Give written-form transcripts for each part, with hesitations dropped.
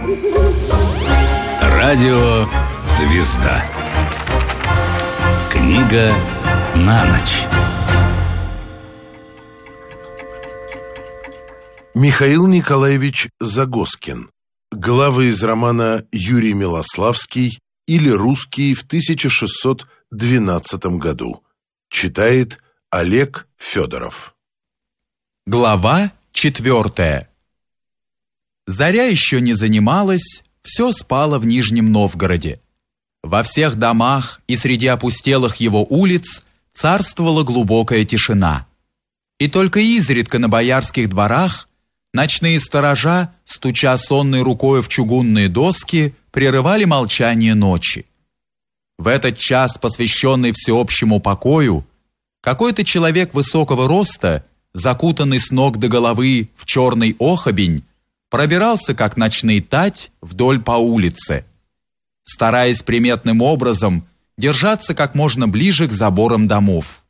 Радио «Звезда». Книга на ночь. Михаил Николаевич Загоскин. Главы из романа «Юрий Милославский» или «Русский» в 1612 году. Читает Олег Федоров. Глава 4. Заря еще не занималась, все спало в Нижнем Новгороде. Во всех домах и среди опустелых его улиц царствовала глубокая тишина. И только изредка на боярских дворах ночные сторожа, стуча сонной рукой в чугунные доски, прерывали молчание ночи. В этот час, посвященный всеобщему покою, какой-то человек высокого роста, закутанный с ног до головы в черный охобень, пробирался, как ночный тать, вдоль по улице, стараясь приметным образом держаться как можно ближе к заборам домов.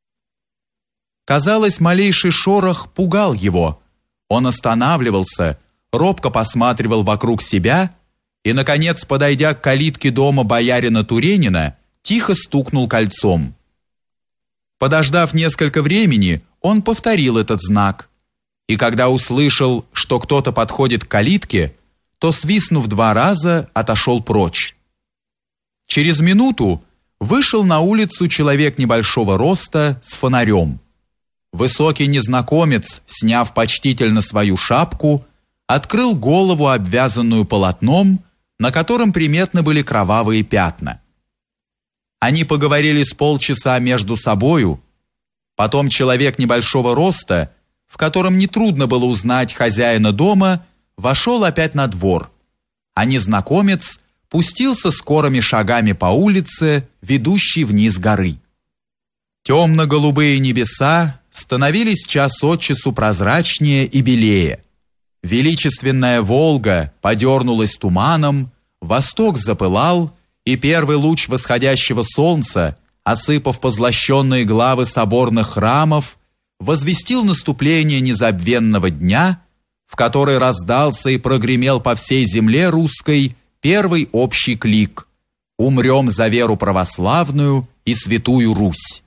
Казалось, малейший шорох пугал его. Он останавливался, робко посматривал вокруг себя и, наконец, подойдя к калитке дома боярина Туренина, тихо стукнул кольцом. Подождав несколько времени, он повторил этот знак, и когда услышал, что кто-то подходит к калитке, то, свистнув 2 раза, отошел прочь. Через минуту вышел на улицу человек небольшого роста с фонарем. Высокий незнакомец, сняв почтительно свою шапку, открыл голову, обвязанную полотном, на котором приметны были кровавые пятна. Они поговорили с полчаса между собою. Потом человек небольшого роста, в котором нетрудно было узнать хозяина дома, вошел опять на двор, а незнакомец пустился скорыми шагами по улице, ведущей вниз горы. Темно-голубые небеса становились час от часу прозрачнее и белее. Величественная Волга подернулась туманом, восток запылал, и первый луч восходящего солнца, осыпав позлощенные главы соборных храмов, возвестил наступление незабвенного дня, в который раздался и прогремел по всей земле русской первый общий клик: «Умрем за веру православную и святую Русь».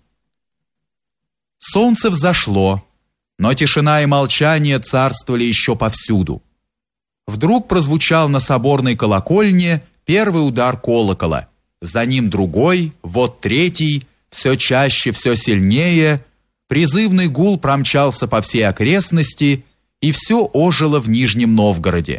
Солнце взошло, но тишина и молчание царствовали еще повсюду. Вдруг прозвучал на соборной колокольне первый удар колокола, за ним другой, вот третий, все чаще, все сильнее. Призывный гул промчался по всей окрестности, и все ожило в Нижнем Новгороде.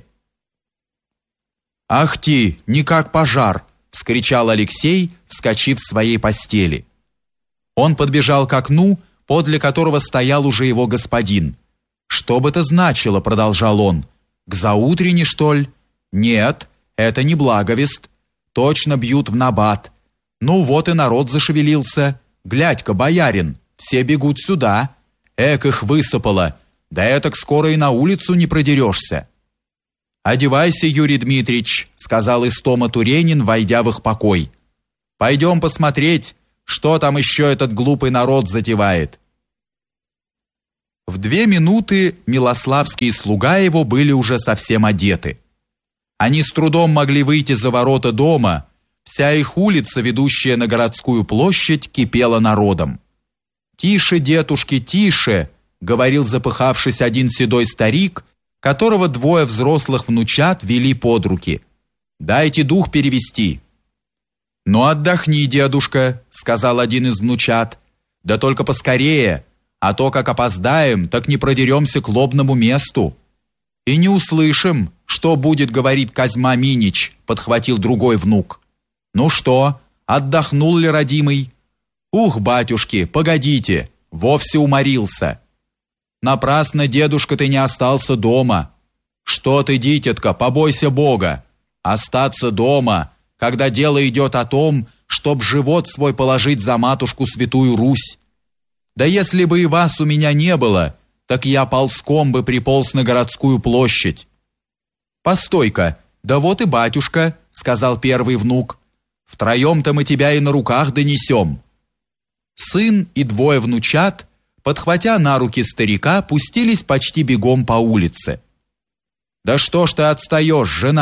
«Ах ты, не как пожар!» — вскричал Алексей, вскочив с своей постели. Он подбежал к окну, подле которого стоял уже его господин. «Что бы это значило?» — продолжал он. «К заутренне, что ли? Нет, это не благовест. Точно бьют в набат. Ну вот и народ зашевелился. Глядь-ка, боярин, все бегут сюда. Эк их высыпало. Да этак скоро и на улицу не продерешься». «Одевайся, Юрий Дмитрич», — сказал Истома Туренин, войдя в их покой. «Пойдем посмотреть, что там еще этот глупый народ затевает». В 2 минуты милославские слуга его были уже совсем одеты. Они с трудом могли выйти за ворота дома, вся их улица, ведущая на городскую площадь, кипела народом. «Тише, дедушки, тише!» — говорил запыхавшись один седой старик, которого 2 взрослых внучат вели под руки. «Дайте дух перевести». «Ну отдохни, дедушка», — сказал один из внучат. «Да только поскорее, а то, как опоздаем, так не продеремся к лобному месту». «И не услышим, что будет говорить Козьма Минич», — подхватил другой внук. «Ну что, отдохнул ли родимый?» «Ух, батюшки, погодите, вовсе уморился». «Напрасно, дедушка, ты не остался дома». «Что ты, дитятка, побойся Бога. Остаться дома, когда дело идет о том, чтоб живот свой положить за матушку святую Русь. Да если бы и вас у меня не было, так я ползком бы приполз на городскую площадь». «Постой-ка, да вот и батюшка», — сказал первый внук. «Втроем-то мы тебя и на руках донесем». Сын и 2 внучат, подхватя на руки старика, пустились почти бегом по улице. «Да что ж ты отстаешь, жена?»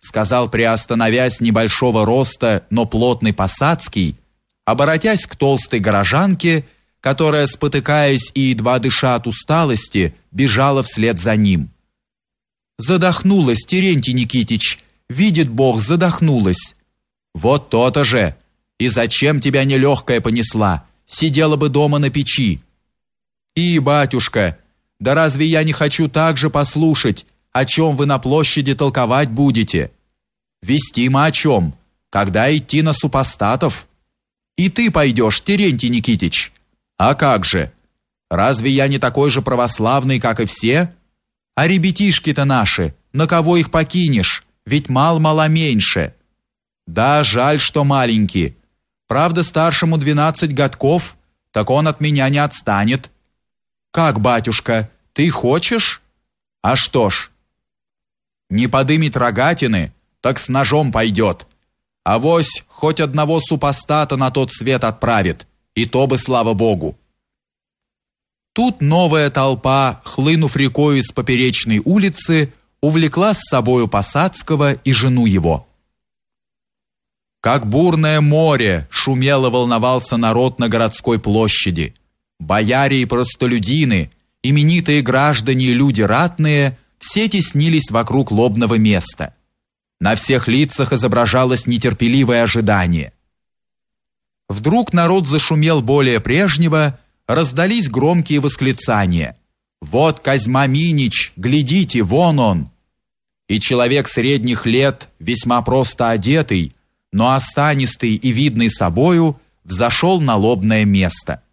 сказал, приостановясь небольшого роста, но плотный Посадский, оборотясь к толстой горожанке, которая, спотыкаясь и едва дыша от усталости, бежала вслед за ним. «Задохнулась, Терентий Никитич, видит Бог, задохнулась». «Вот то-то же! И зачем тебя нелегкая понесла? Сидела бы дома на печи». «И, батюшка, да разве я не хочу также послушать, о чем вы на площади толковать будете? Вести мы о чем? Когда идти на супостатов? И ты пойдешь, Терентий Никитич? А как же? Разве я не такой же православный, как и все? А ребятишки-то наши, на кого их покинешь? Ведь мало-мало меньше». «Да, жаль, что маленький. Правда, старшему 12 годков, так он от меня не отстанет». «Как, батюшка, ты хочешь?» «А что ж, не подымет рогатины, так с ножом пойдет. Авось хоть одного супостата на тот свет отправит, и то бы слава Богу». Тут новая толпа, хлынув рекою с поперечной улицы, увлекла с собою Посадского и жену его. Как бурное море шумело волновался народ на городской площади. Бояре и простолюдины, именитые граждане и люди ратные, все теснились вокруг лобного места. На всех лицах изображалось нетерпеливое ожидание. Вдруг народ зашумел более прежнего, раздались громкие восклицания. «Вот Козьма Минич, глядите, вон он!» И человек средних лет, весьма просто одетый, но осанистый и видный собою, взошел на лобное место.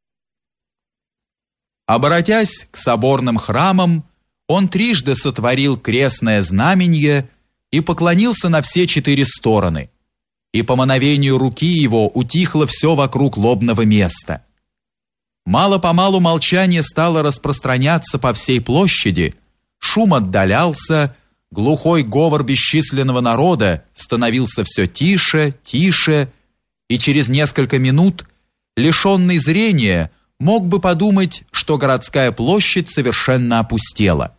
Обратясь к соборным храмам, он трижды сотворил крестное знамение и поклонился на все 4 стороны, и по мановению руки его утихло все вокруг лобного места. Мало-помалу молчание стало распространяться по всей площади, шум отдалялся, глухой говор бесчисленного народа становился все тише, тише, и через несколько минут, лишенный зрения, мог бы подумать, что городская площадь совершенно опустела.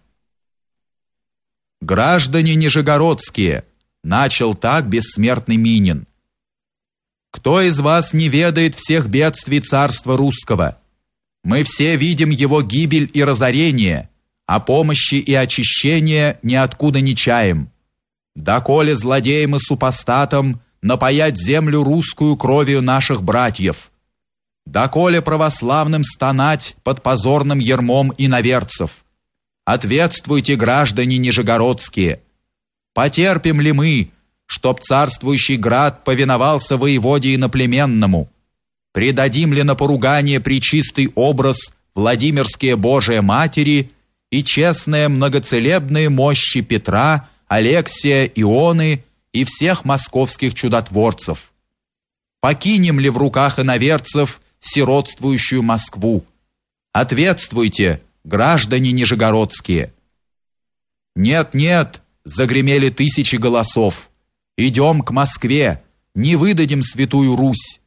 «Граждане нижегородские», — начал так бессмертный Минин, «кто из вас не ведает всех бедствий царства русского? Мы все видим его гибель и разорение, а помощи и очищения ниоткуда не чаем. Доколе злодеям и супостатам напоять землю русскую кровью наших братьев? Доколе православным стонать под позорным ярмом иноверцев? Ответствуйте, граждане нижегородские. Потерпим ли мы, чтоб царствующий град повиновался воеводе иноплеменному? Предадим ли на поругание пречистый образ Владимирские Божие Матери и честные многоцелебные мощи Петра, Алексия, Ионы и всех московских чудотворцев? Покинем ли в руках иноверцев сиротствующую Москву? Ответствуйте, граждане нижегородские. «Нет, нет», — загремели тысячи голосов, «идем к Москве, не выдадим святую Русь».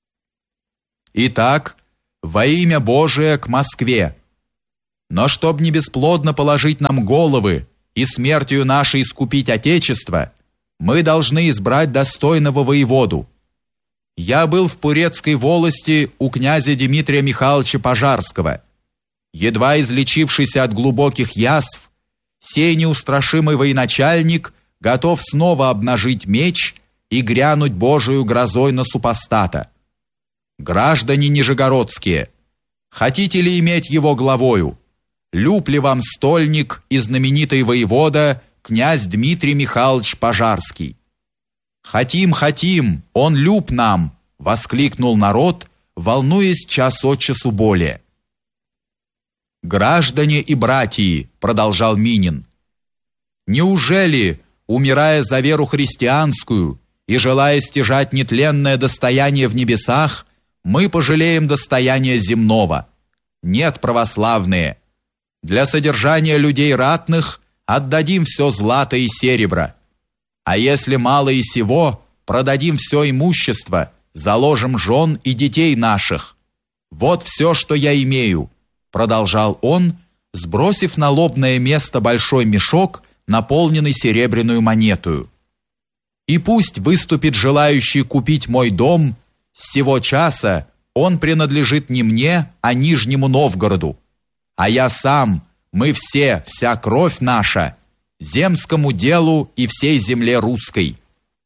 Итак, во имя Божие к Москве. Но чтоб не бесплодно положить нам головы и смертью нашей искупить Отечество, мы должны избрать достойного воеводу. Я был в Пурецкой волости у князя Дмитрия Михайловича Пожарского. Едва излечившийся от глубоких язв, сей неустрашимый военачальник готов снова обнажить меч и грянуть Божию грозой на супостата. Граждане нижегородские, хотите ли иметь его главою? Люб ли вам стольник и знаменитый воевода князь Дмитрий Михайлович Пожарский? «Хотим, хотим, он люб нам!» — воскликнул народ, волнуясь час от часу более. «Граждане и братья!» — продолжал Минин. «Неужели, умирая за веру христианскую и желая стяжать нетленное достояние в небесах, мы пожалеем достояния земного? Нет, православные! Для содержания людей ратных отдадим все злато и серебро. А если мало и сего, продадим все имущество, заложим жен и детей наших. Вот все, что я имею», — продолжал он, сбросив на лобное место большой мешок, наполненный серебряную монетою. И пусть выступит желающий купить мой дом, с сего часа он принадлежит не мне, а Нижнему Новгороду, а я сам, мы все, вся кровь наша, земскому делу и всей земле русской.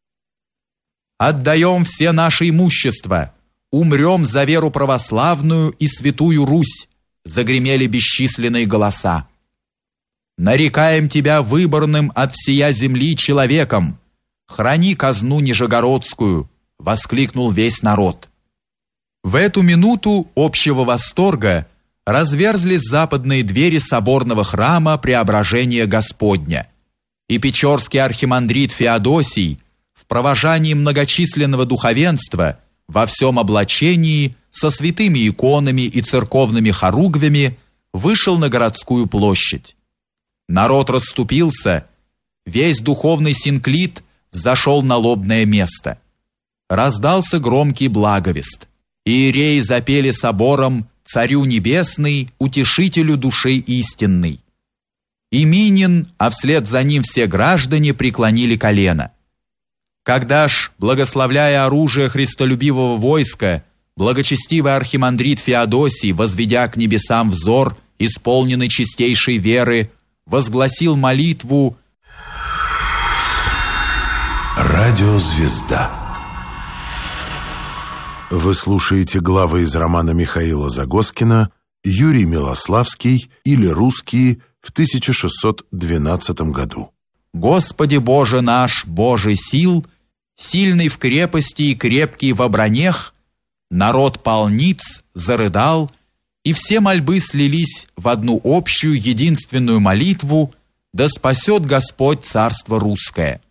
Отдаем все наше имущество, умрем за веру православную и святую Русь, загремели бесчисленные голоса. Нарекаем тебя выборным от всея земли человеком, храни казну нижегородскую, воскликнул весь народ. В эту минуту общего восторга разверзлись западные двери соборного храма Преображения Господня, и печорский архимандрит Феодосий в провожании многочисленного духовенства во всем облачении со святыми иконами и церковными хоругвями вышел на городскую площадь. Народ расступился, весь духовный синклит взошел на лобное место. Раздался громкий благовест. Иереи запели собором «Царю небесный, утешителю души истинной». И Минин, а вслед за ним все граждане преклонили колено. Когда ж, благословляя оружие христолюбивого войска, благочестивый архимандрит Феодосий, возведя к небесам взор, исполненный чистейшей веры, возгласил молитву «Радиозвезда». Вы слушаете главы из романа Михаила Загоскина «Юрий Милославский» или «Русские» в 1612 году. «Господи Боже наш, Боже сил, сильный в крепости и крепкий в обронех, народ полниц зарыдал, и все мольбы слились в одну общую единственную молитву: да спасет Господь царство русское».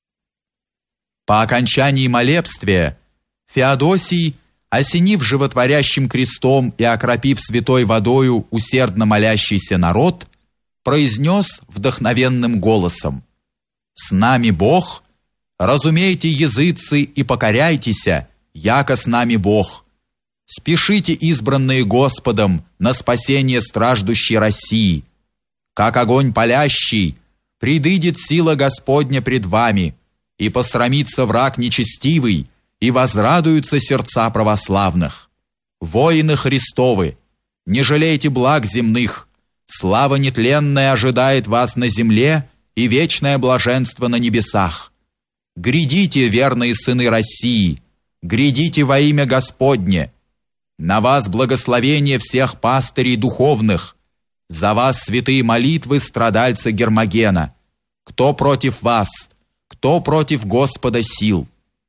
По окончании молебствия Феодосий, осенив животворящим крестом и окропив святой водою усердно молящийся народ, произнес вдохновенным голосом: «С нами Бог, разумейте, языцы, и покоряйтеся, яко с нами Бог. Спешите, избранные Господом, на спасение страждущей России. Как огонь палящий, придыдет сила Господня пред вами, и посрамится враг нечестивый, и возрадуются сердца православных. Воины Христовы, не жалейте благ земных, слава нетленная ожидает вас на земле и вечное блаженство на небесах. Грядите, верные сыны России, грядите во имя Господне. На вас благословение всех пастырей духовных, за вас святые молитвы страдальца Гермогена. Кто против вас, кто против Господа сил?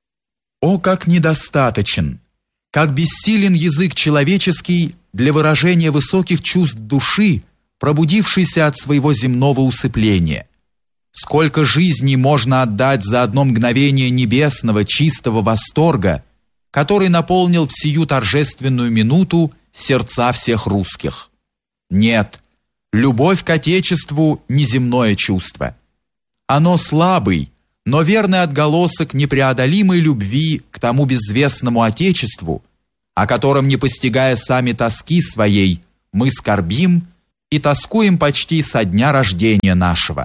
О, как недостаточен, как бессилен язык человеческий для выражения высоких чувств души, пробудившейся от своего земного усыпления. Сколько жизней можно отдать за одно мгновение небесного чистого восторга, который наполнил в сию торжественную минуту сердца всех русских. Нет, любовь к Отечеству – неземное чувство. Оно слабый, но верный отголосок непреодолимой любви к тому безвестному Отечеству, о котором, не постигая сами тоски своей, мы скорбим и тоскуем почти со дня рождения нашего.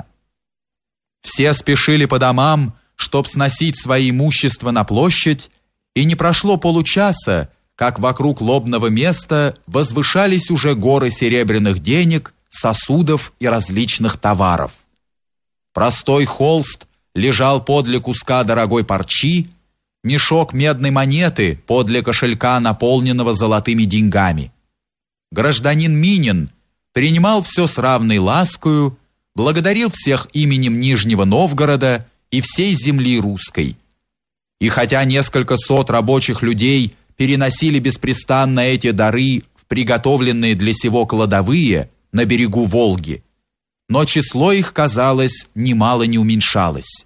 Все спешили по домам, чтоб сносить свои имущества на площадь, и не прошло получаса, как вокруг лобного места возвышались уже горы серебряных денег, сосудов и различных товаров. Простой холст лежал подле куска дорогой парчи, мешок медной монеты подле кошелька, наполненного золотыми деньгами. Гражданин Минин принимал все с равной ласкою, благодарил всех именем Нижнего Новгорода и всей земли русской. И хотя несколько сот рабочих людей переносили беспрестанно эти дары в приготовленные для сего кладовые на берегу Волги, но число их, казалось, немало не уменьшалось.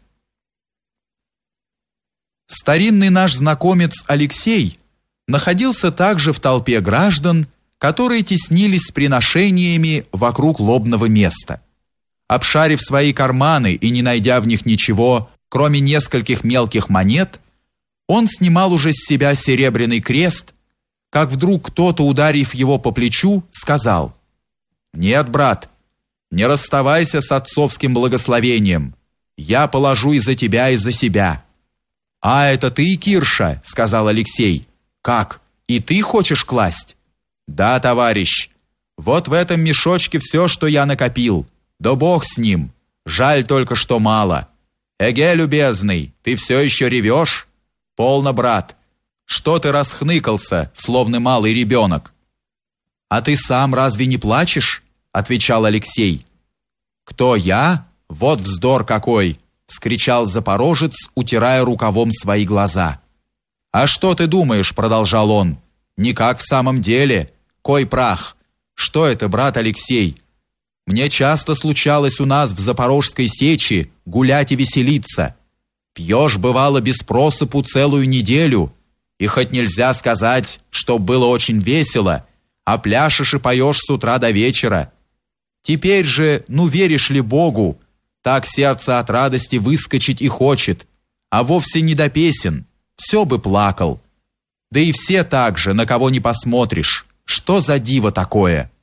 Старинный наш знакомец Алексей находился также в толпе граждан, которые теснились с приношениями вокруг лобного места. Обшарив свои карманы и не найдя в них ничего, кроме нескольких мелких монет, он снимал уже с себя серебряный крест, как вдруг кто-то, ударив его по плечу, сказал: «Нет, брат, Не расставайся с отцовским благословением. Я положу и за тебя, и за себя». «А это ты, Кирша?» — сказал Алексей. «Как? И ты хочешь класть?» «Да, товарищ. Вот в этом мешочке все, что я накопил. Да бог с ним. Жаль только, что мало. Эге, любезный, ты все еще ревешь? Полно, брат. Что ты расхныкался, словно малый ребенок?» «А ты сам разве не плачешь?» — отвечал Алексей. «Кто я? Вот вздор какой!» — вскричал запорожец, утирая рукавом свои глаза. «А что ты думаешь?» — продолжал он. «Никак в самом деле. Кой прах! Что это, брат Алексей? Мне часто случалось у нас в Запорожской сечи гулять и веселиться. Пьешь, бывало, без просыпу целую неделю, и хоть нельзя сказать, что было очень весело, а пляшешь и поешь с утра до вечера. Теперь же, ну веришь ли Богу, так сердце от радости выскочить и хочет, а вовсе не до песен, все бы плакал. Да и все так же, на кого не посмотришь, что за диво такое?»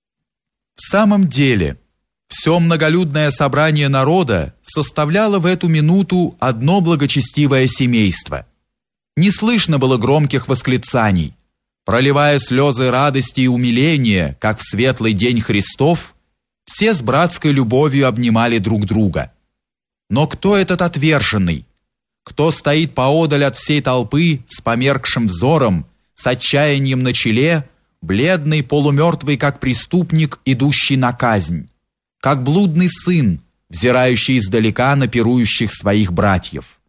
В самом деле, все многолюдное собрание народа составляло в эту минуту одно благочестивое семейство. Не слышно было громких восклицаний. Проливая слезы радости и умиления, как в светлый день Христов, все с братской любовью обнимали друг друга. Но кто этот отверженный? Кто стоит поодаль от всей толпы с померкшим взором, с отчаянием на челе, бледный, полумертвый, как преступник, идущий на казнь, как блудный сын, взирающий издалека на пирующих своих братьев?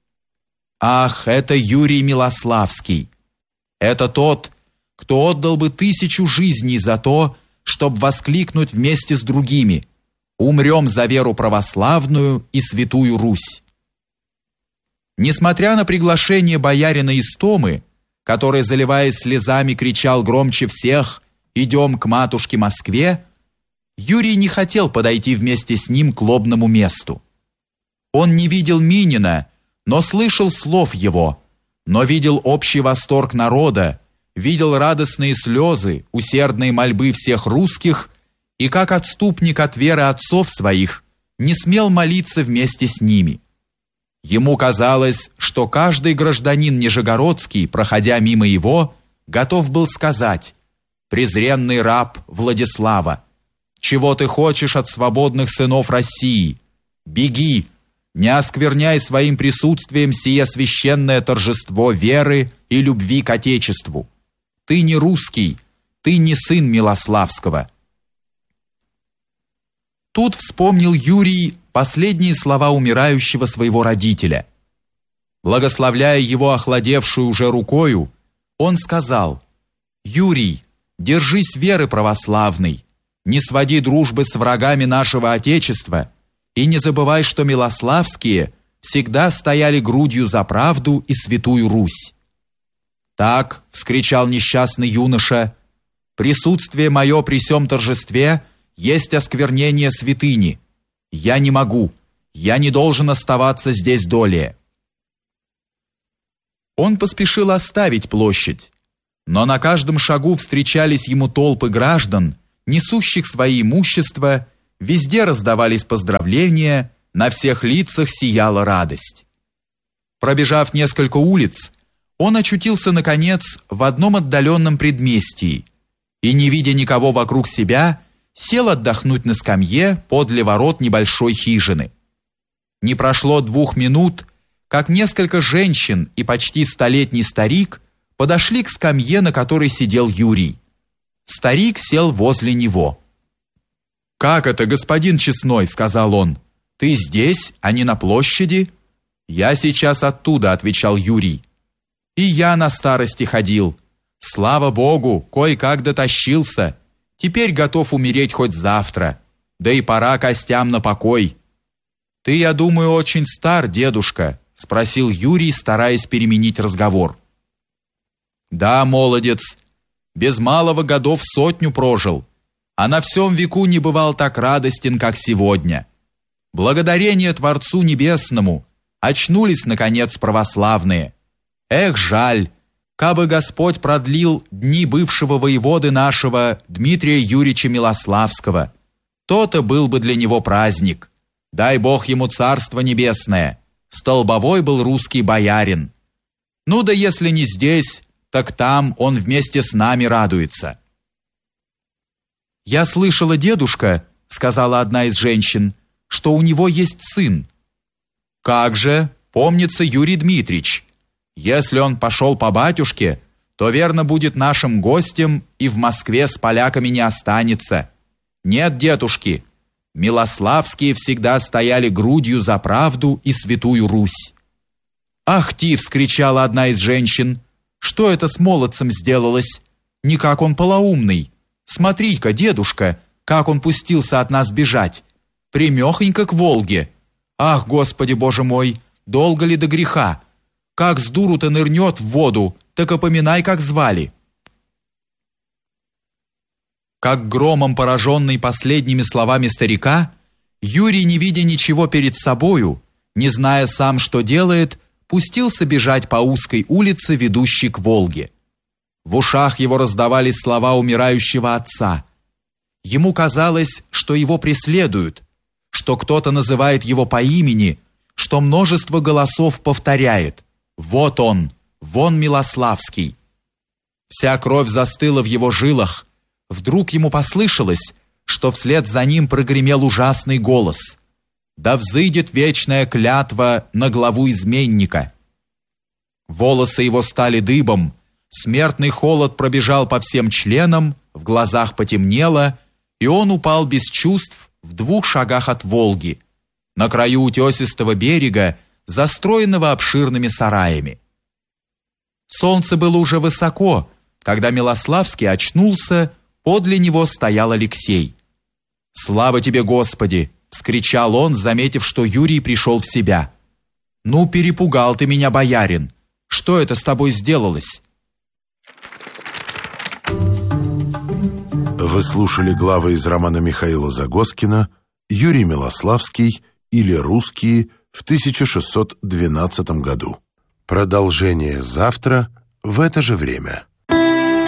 Ах, это Юрий Милославский! Это тот, кто отдал бы 1000 жизней за то, чтобы воскликнуть вместе с другими: «Умрем за веру православную и святую Русь». Несмотря на приглашение боярина Истомы, который, заливаясь слезами, кричал громче всех: «Идем к матушке Москве», Юрий не хотел подойти вместе с ним к лобному месту. Он не видел Минина, но слышал слов его, но видел общий восторг народа, видел радостные слезы, усердные мольбы всех русских, и как отступник от веры отцов своих не смел молиться вместе с ними. Ему казалось, что каждый гражданин нижегородский, проходя мимо его, готов был сказать: «Презренный раб Владислава, чего ты хочешь от свободных сынов России? Беги, не оскверняй своим присутствием сие священное торжество веры и любви к Отечеству. Ты не русский, ты не сын Милославского». Тут вспомнил Юрий последние слова умирающего своего родителя. Благословляя его охладевшую уже рукою, он сказал: «Юрий, держись веры православной, не своди дружбы с врагами нашего Отечества и не забывай, что Милославские всегда стояли грудью за правду и святую Русь». «Так», — вскричал несчастный юноша, «присутствие мое при сём торжестве есть осквернение святыни. Я не могу, я не должен оставаться здесь долее». Он поспешил оставить площадь, но на каждом шагу встречались ему толпы граждан, несущих свои имущества, везде раздавались поздравления, на всех лицах сияла радость. Пробежав несколько улиц, он очутился, наконец, в одном отдаленном предместье и, не видя никого вокруг себя, сел отдохнуть на скамье подле ворот небольшой хижины. Не прошло 2 минут, как несколько женщин и почти 100-летний старик подошли к скамье, на которой сидел Юрий. Старик сел возле него. «Как это, господин Честной?» — сказал он. «Ты здесь, а не на площади?» «Я сейчас оттуда», — отвечал Юрий. «И я на старости ходил. Слава Богу, кое-как дотащился. Теперь готов умереть хоть завтра. Да и пора костям на покой». «Ты, я думаю, очень стар, дедушка?» — спросил Юрий, стараясь переменить разговор. «Да, молодец. Без малого годов 100 прожил, а на всем веку не бывал так радостен, как сегодня. Благодарение Творцу Небесному, очнулись, наконец, православные. Эх, жаль, кабы Господь продлил дни бывшего воеводы нашего Дмитрия Юрьевича Милославского, то-то был бы для него праздник. Дай Бог ему царство небесное. Столбовой был русский боярин. Ну да если не здесь, так там он вместе с нами радуется. «Я слышала, дедушка, — сказала одна из женщин, — что у него есть сын». «Как же, помнится Юрий Дмитрич. Если он пошел по батюшке, то верно будет нашим гостем и в Москве с поляками не останется. Нет, дедушки, Милославские всегда стояли грудью за правду и святую Русь». «Ах ты!» — вскричала одна из женщин. «Что это с молодцем сделалось? Никак он полоумный. Смотри-ка, дедушка, как он пустился от нас бежать. Прямехонько к Волге. Ах, Господи Боже мой, долго ли до греха? Как с дуру-то нырнет в воду, так опоминай, как звали». Как громом пораженный последними словами старика, Юрий, не видя ничего перед собою, не зная сам, что делает, пустился бежать по узкой улице, ведущей к Волге. В ушах его раздавались слова умирающего отца. Ему казалось, что его преследуют, что кто-то называет его по имени, что множество голосов повторяет: «Вот он, вон Милославский». Вся кровь застыла в его жилах. Вдруг ему послышалось, что вслед за ним прогремел ужасный голос: «Да взыдет вечная клятва на главу изменника». Волосы его стали дыбом, смертный холод пробежал по всем членам, в глазах потемнело, и он упал без чувств в 2 шагах от Волги, на краю утесистого берега, застроенного обширными сараями. Солнце было уже высоко, когда Милославский очнулся, подле него стоял Алексей. «Слава тебе, Господи!» — вскричал он, заметив, что Юрий пришел в себя. «Ну, перепугал ты меня, боярин! Что это с тобой сделалось?» Вы слушали главы из романа Михаила Загоскина «Юрий Милославский» или «Русские» в 1612 году. Продолжение завтра в это же время.